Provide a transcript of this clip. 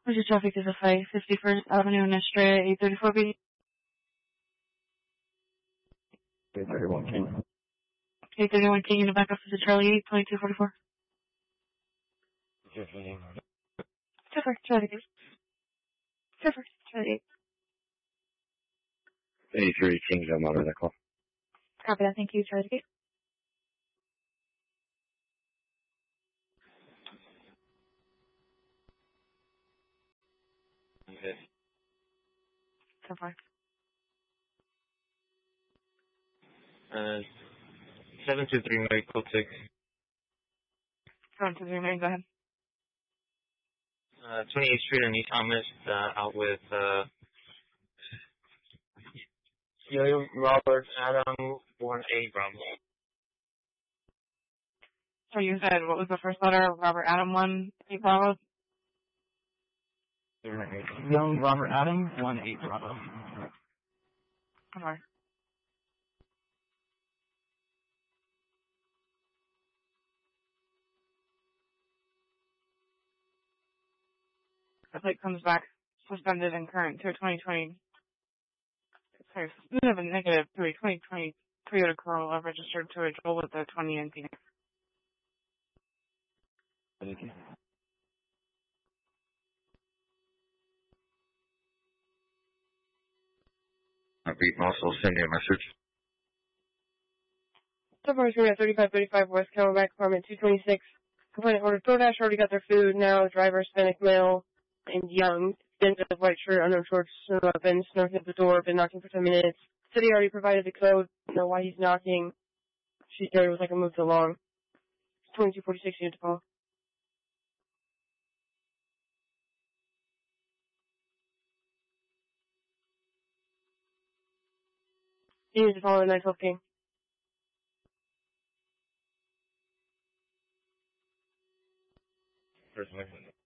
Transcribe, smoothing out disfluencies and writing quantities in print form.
What's your traffic is a 51st Avenue and Estrella 834 PD? 831 King. 831 King in the back office of Charlie 8, 2244. Chauffeur, Charlie 8. Chauffeur, Charlie 8. 83 King's on motor that call. Copy that, thank you, Charlie 8. Okay. So far. 723 Mary Code 6. Go on to the remaining, go ahead. 28th Street and East Thomas, out with, William Robert Adam 1A Bravo. So you said, what was the first letter? Robert Adam 1, 8 Bravo? Young Robert Adam 1A Bravo. Come on. The plate comes back suspended and current to a 2020. Sorry, suspended and negative to a 2020 Toyota Corolla registered to a Joel with a 2019. Thank you. I'll also send you a message. So far, we're at 3535 West Camelback, apartment 226. Complainant ordered DoorDash, already got their food. Now, driver, Hispanic male, and young. Bent with white shirt, unknown shorts, no weapons, knocking at the door, been knocking for 10 minutes. City already provided the code, know why he's knocking. She's dirty, was like a moved along. 2246 unit to call. Unit to follow 912 King. First